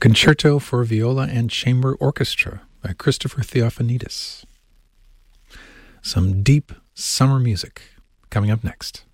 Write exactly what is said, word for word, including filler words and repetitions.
Concerto for Viola and Chamber Orchestra by Christopher Theophanidis. Some deep summer music coming up next.